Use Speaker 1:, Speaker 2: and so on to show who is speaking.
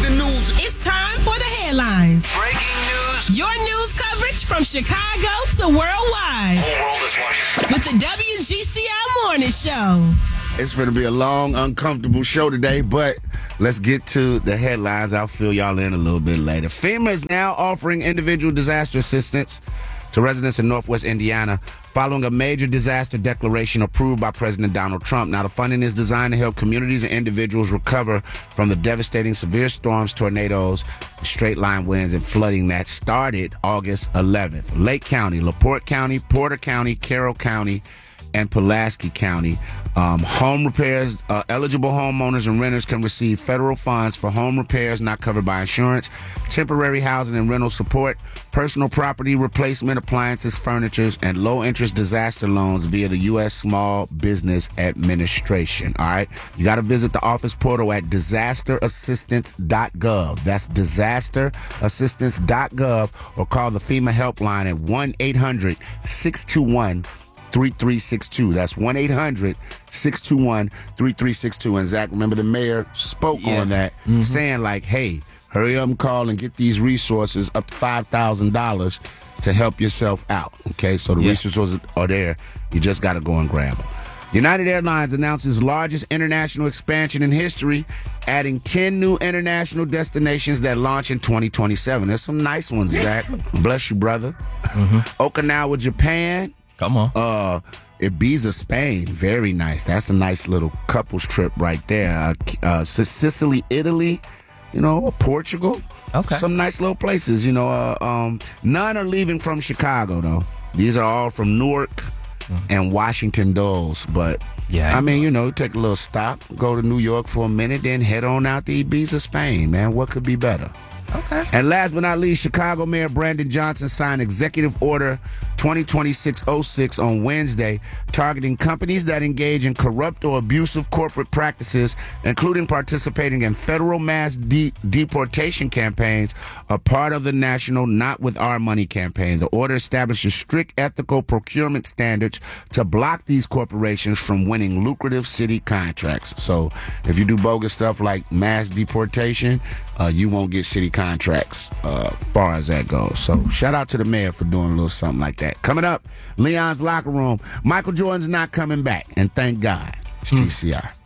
Speaker 1: the news.
Speaker 2: It's time for the headlines.
Speaker 3: Breaking news.
Speaker 2: Your news coverage from Chicago to worldwide.
Speaker 3: The whole world is watching.
Speaker 2: With the WGCI Morning Show.
Speaker 1: It's going to be a long, uncomfortable show today, but let's get to the headlines. I'll fill y'all in a little bit later. FEMA is now offering individual disaster assistance to residents in Northwest Indiana following a major disaster declaration approved by President Donald Trump. Now, the funding is designed to help communities and individuals recover from the devastating severe storms, tornadoes, straight-line winds, and flooding that started August 11th. Lake County, LaPorte County, Porter County, Carroll County, and Pulaski County. Home repairs, eligible homeowners and renters can receive federal funds for home repairs not covered by insurance, temporary housing and rental support, personal property replacement, appliances, furniture, and low-interest disaster loans via the U.S. Small Business Administration. All right? You got to visit the office portal at disasterassistance.gov. That's disasterassistance.gov, or call the FEMA helpline at 1-800-621-3362. That's 1-800-621-3362. And Zach, remember the mayor spoke on that, saying like, hey, hurry up and call and get these resources up to $5,000 to help yourself out. Okay, so the resources are there. You just got to go and grab them. United Airlines announces largest international expansion in history, adding 10 new international destinations that launch in 2027. There's some nice ones, Zach. Bless you, brother. Okinawa, Japan.
Speaker 4: Come on.
Speaker 1: Ibiza, Spain. Very nice. That's a nice little couples trip right there. Sicily, Italy, Portugal.
Speaker 4: Okay.
Speaker 1: Some nice little places, none are leaving from Chicago, though. These are all from Newark and Washington Dulles. But,
Speaker 4: yeah,
Speaker 1: take a little stop, go to New York for a minute, then head on out to Ibiza, Spain, man. What could be better?
Speaker 4: Okay.
Speaker 1: And last but not least, Chicago Mayor Brandon Johnson signed Executive Order 2026-06 on Wednesday, targeting companies that engage in corrupt or abusive corporate practices, including participating in federal mass deportation campaigns, a part of the national Not With Our Money campaign. The order establishes strict ethical procurement standards to block these corporations from winning lucrative city contracts. So if you do bogus stuff like mass deportation, you won't get city contracts far as that goes. So shout out to the mayor for doing a little something like that. Coming up, Leon's Locker Room. Michael Jordan's not coming back, and thank God. It's GCI.